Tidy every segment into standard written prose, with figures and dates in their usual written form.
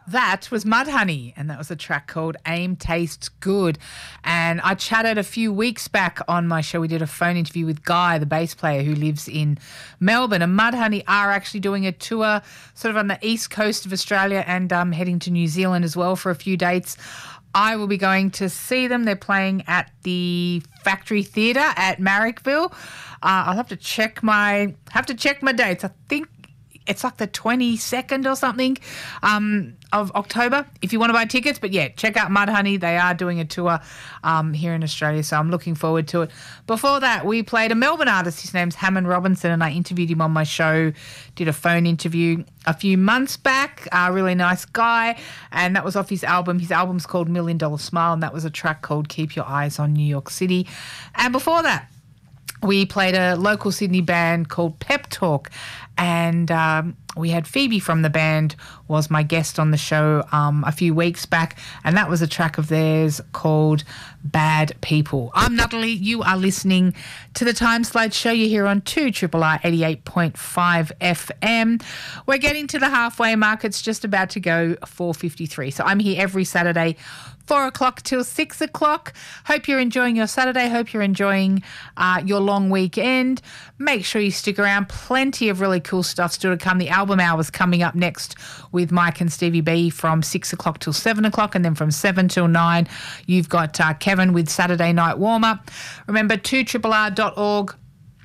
That was Mudhoney, and that was a track called Aim Tastes Good. And I chatted a few weeks back on my show. We did a phone interview with Guy, the bass player who lives in Melbourne. And Mudhoney are actually doing a tour sort of on the east coast of Australia and heading to New Zealand as well for a few dates. I will be going to see them. They're playing at the Factory Theatre at Marrickville. I'll have to check my dates. I think it's like the 22nd or something of October if you want to buy tickets. But, yeah, check out Mudhoney. They are doing a tour here in Australia, so I'm looking forward to it. Before that, we played a Melbourne artist. His name's Hammond Robinson, and I interviewed him on my show, did a phone interview a few months back. A really nice guy, and that was off his album. His album's called $1 Million Smile, and that was a track called Keep Your Eyes on New York City. And before that, we played a local Sydney band called Pep Talk, and we had Phoebe from the band was my guest on the show a few weeks back, and that was a track of theirs called Bad People. I'm Natalie. You are listening to the Time Slide Show. You're here on 2RRR 88.5 FM. We're getting to the halfway mark. It's just about to go 4:53. So I'm here every Saturday, 4 o'clock till 6 o'clock. Hope you're enjoying your Saturday. Hope you're enjoying your long weekend. Make sure you stick around. Plenty of really cool stuff still to come. The album hour's coming up next with Mike and Stevie B from 6 o'clock till 7 o'clock, and then from 7 till 9, you've got Kevin with Saturday Night Warm-Up. Remember, 2RRR.org.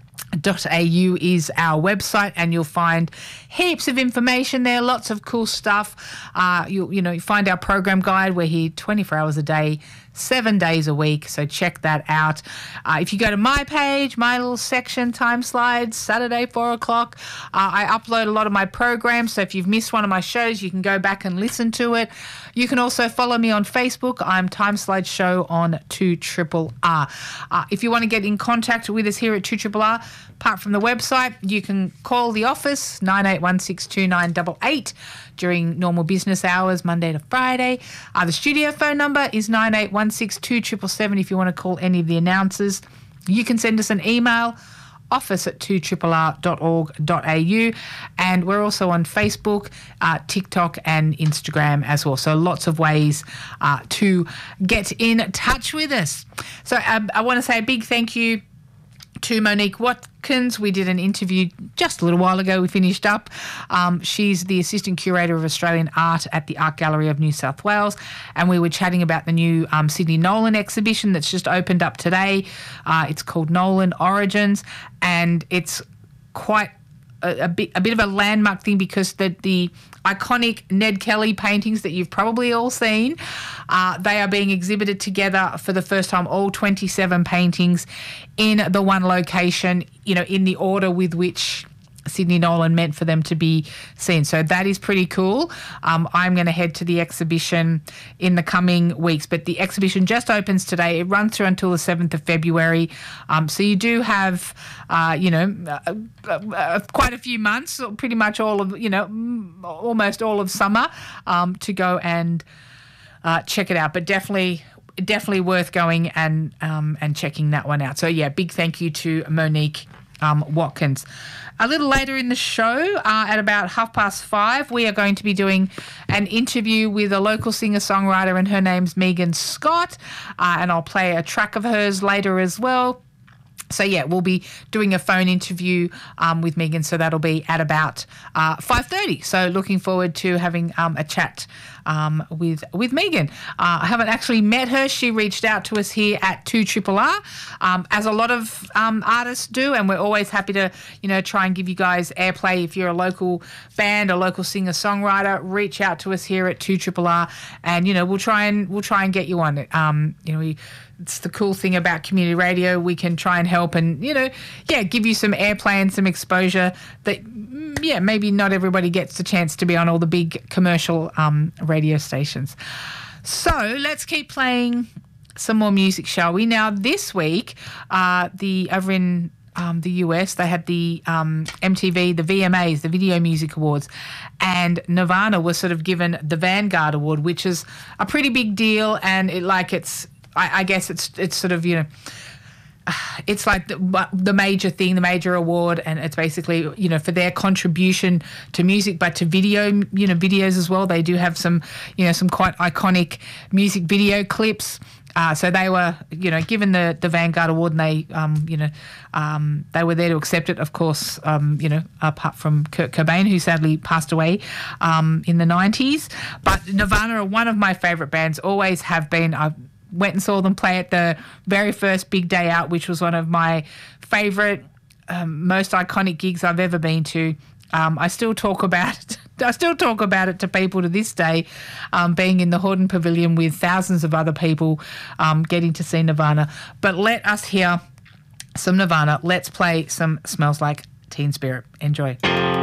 .au is our website, and you'll find heaps of information there, lots of cool stuff. You find our program guide. We're here 24 hours a day, 7 days a week, so check that out. If you go to my page, my little section, Time Slides, Saturday 4 o'clock, I upload a lot of my programs, so if you've missed one of my shows, you can go back and listen to it. You can also follow me on Facebook. I'm Time Slide Show on 2RRR. If you want to get in contact with us here at 2RRR, apart from the website, you can call the office, 98162988, during normal business hours, Monday to Friday. The studio phone number is 98162777 if you want to call any of the announcers. You can send us an email, office@2RRR.org.au, and we're also on Facebook, TikTok and Instagram as well. So lots of ways to get in touch with us. So I want to say a big thank you to Monique Watkins. We did an interview just a little while ago. We finished up. She's the Assistant Curator of Australian Art at the Art Gallery of New South Wales, and we were chatting about the new Sydney Nolan exhibition that's just opened up today. It's called Nolan Origins, and it's quite a bit of a landmark thing because the iconic Ned Kelly paintings that you've probably all seen, they are being exhibited together for the first time, all 27 paintings in the one location, in the order with which Sydney Nolan meant for them to be seen. So that is pretty cool. I'm going to head to the exhibition in the coming weeks, but the exhibition just opens today. It runs through until the 7th of February. So you do have, quite a few months, pretty much all of, almost all of summer to go and check it out. But definitely worth going and checking that one out. So, yeah, big thank you to Monique Watkins. A little later in the show, at about 5:30, we are going to be doing an interview with a local singer-songwriter, and her name's Megan Scott, and I'll play a track of hers later as well. So, yeah, we'll be doing a phone interview with Megan, so that'll be at about 5:30. So looking forward to having a chat with Megan. I haven't actually met her. She reached out to us here at 2RRR, as a lot of artists do, and we're always happy to, try and give you guys airplay. If you're a local band, a local singer-songwriter, reach out to us here at 2RRR, and, we'll try and get you on it. It's the cool thing about community radio. We can try and help and, give you some airplay and some exposure that, maybe not everybody gets the chance to be on all the big commercial radio stations. So let's keep playing some more music, shall we? Now, this week, over in the US, they had the MTV, the VMAs, the Video Music Awards, and Nirvana was sort of given the Vanguard Award, which is a pretty big deal, and I guess it's sort of, it's like the major thing, the major award, and it's basically, for their contribution to music, but to video, videos as well. They do have some quite iconic music video clips. So they were, given the Vanguard Award, and they were there to accept it, of course, apart from Kurt Cobain, who sadly passed away in the 90s. But Nirvana are one of my favourite bands, always have been. I went and saw them play at the very first Big Day Out, which was one of my favourite, most iconic gigs I've ever been to. I still talk about it. I still talk about it to people to this day, being in the Hordern Pavilion with thousands of other people, getting to see Nirvana. But let us hear some Nirvana. Let's play some Smells Like Teen Spirit. Enjoy.